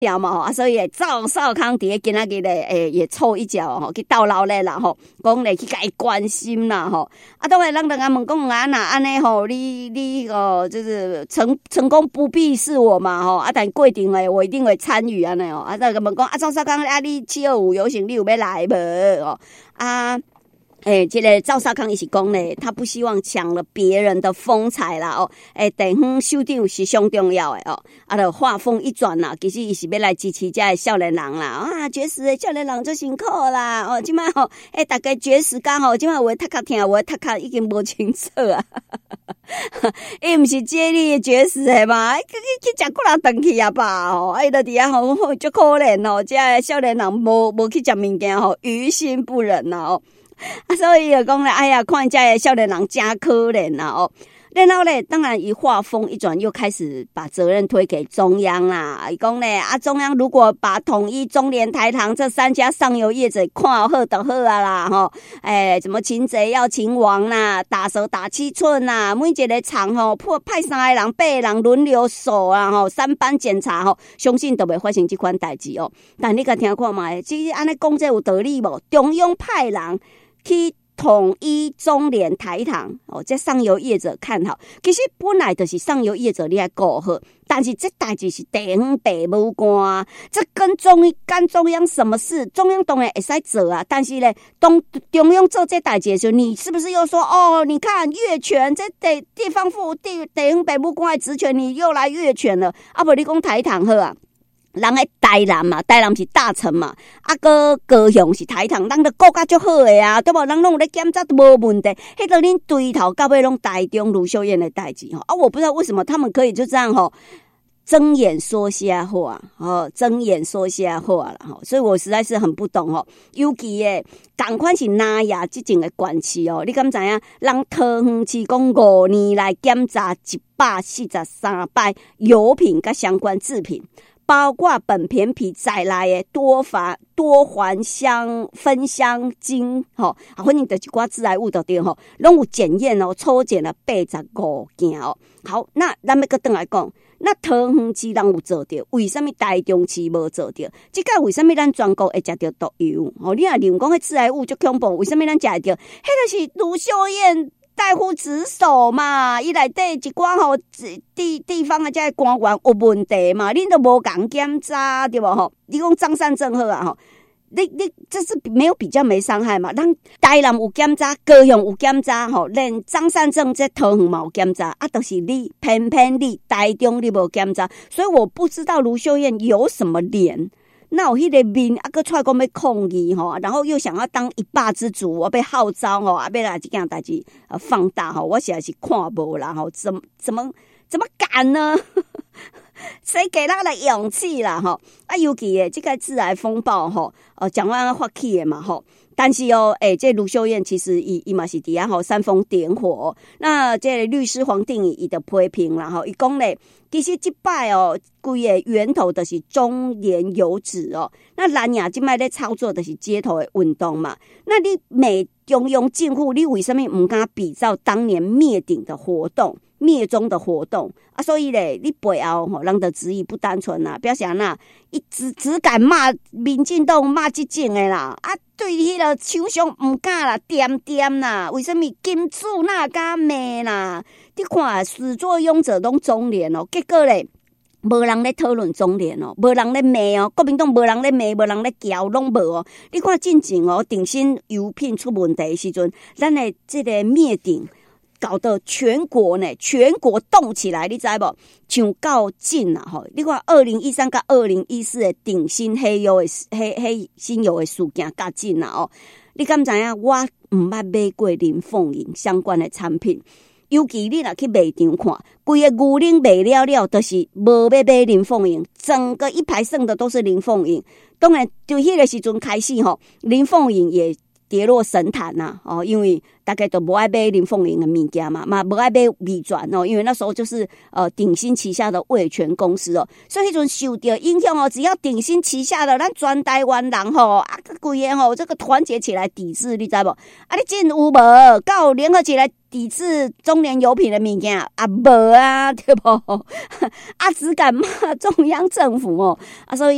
了嘛所以赵少康伫今仔日咧也凑一脚吼去斗老咧啦吼，讲咧去甲伊关心啦吼。当然人就问讲安尼吼，你就是成功不必是我嘛吼，但过程诶我一定会参与安尼哦。就问讲赵少康你725游行你有要来无哦？这个赵少康伊是讲咧，他不希望抢了别人的风采啦哦。地方首长是上重要的哦。就话锋一转啦，其实伊是要来支持这的少年人啦。绝食的少年人最辛苦啦哦。即摆吼，大家绝食刚好，即摆有的读较听，有的读较已经无清楚啊。伊毋是接力绝食的嘛？去食骨头断去啊吧吼！就伫遐吼，足可怜哦。这少年人无去食物件吼，于心不忍啦哦。所以就讲咧，看这些少年人真可怜啦哦。然后咧，当然一话锋一转，又开始把责任推给中央啦。伊讲咧，中央如果把统一、中联、台糖这3家上游业者看好就好啊啦吼。什么擒贼要擒王啦，打蛇打7寸啦，每一个厂吼派3个人、8个人轮流守啊吼，3班检查吼，相信都袂发生这款代志哦。但你甲听看嘛，其实安尼讲这有道理无？中央派人去统一中联台糖这上游业者看好，其实本来就是上游业者你要顾好，但是这代志是地方爸母官，这跟中央什么事？中央当然会使做啊，但是咧，中央做这代志的时候，你是不是又说你看越权，这地方爸母官的职权你又来越权了？不你讲台糖好啊？人的台南嘛，台南是大城嘛，高雄是台糖，人都顾甲足好的啊，对无？人拢有咧检查都无问题，迄个恁对头到尾拢台中卢秀燕的代志吼我不知道为什么他们可以就这样睁眼说瞎话睁眼说瞎话啦所以我实在是很不懂尤其同款是南亚这种的管区你敢知影？人桃园市讲5年来检查143摆油品甲相关制品。包括苯片皮在内的多环芬香精反正就是一寡致癌物就对拢有检验抽检了85件好，那咱要搁转来讲，那桃园市人有做到，为什么台中市无做到？这个为什么咱全国会食到毒油你若认讲迄致癌物足恐怖，为什么咱食会到？迄就是卢秀燕代乎职守嘛，伊内底一寡地方的这些官员有问题嘛，恁都无共检查对无你讲张善政好啊你这是没有比较没伤害嘛？咱台南有检查，高雄有检查连张善政这桃园嘛有检查就是你偏你台中你无检查，所以我不知道卢秀燕有什么脸。那有迄个面搁出来讲要抗议然后又想要当一霸之主，我被号召要来这件代志放大我实在是看无啦怎么敢呢？谁给他的勇气啦尤其这个致癌风暴蒋万安发起的嘛但是这卢秀燕其实伊嘛是伫遐煽风点火那这律师黄定宇伊的批评啦伊讲咧，其实这摆规个源头就是中联油脂那蓝牙这摆咧操作就是街头的运动嘛，那你每中央政府你为什么不敢比照当年灭顶的活动？灭中的活动所以咧，你背后人的质疑不单纯啦，表示伊只敢骂民进党骂这种的啦对迄个厂商唔敢啦，点啦，为什么金主哪敢骂啦？你看始作俑者拢中联结果咧，无人咧讨论中联无人咧骂国民党无人咧骂，无人咧叫，拢无你看进前鼎新油品出问题的时阵，咱的这个灭顶。搞得全国动起来，你知无？像够紧你看2013到2014的顶新黑新油的事件较紧啦你敢知影？我唔捌买过林凤营相关的产品，尤其你若去卖场看，规个牛奶卖了，就是无要买林凤营，整个一排剩的都是林凤营。当然，就迄个时阵开始林凤营也跌落神坛因为大概都不爱买林凤营的物件嘛不爱买味全因为那时候就是鼎新旗下的味全公司所以迄阵受到影响只要鼎新旗下的咱全台湾人规个这个团结起来抵制，你知无你真有无到联合起来抵制中联油品的物件无对不只敢骂中央政府所以